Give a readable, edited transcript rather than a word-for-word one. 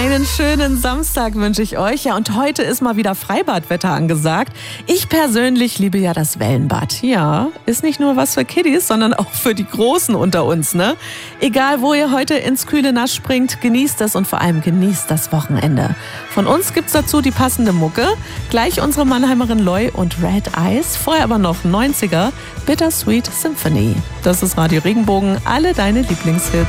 Einen schönen Samstag wünsche ich euch. Ja, und heute ist mal wieder Freibadwetter angesagt. Ich persönlich liebe ja das Wellenbad. Ja, ist nicht nur was für Kiddies, sondern auch für die Großen unter uns, ne? Egal, wo ihr heute ins kühle Nass springt, genießt es und vor allem genießt das Wochenende. Von uns gibt's dazu die passende Mucke. Gleich unsere Mannheimerin Loi und Red Eyes. Vorher aber noch 90er, Bittersweet Symphony. Das ist Radio Regenbogen, alle deine Lieblingshits.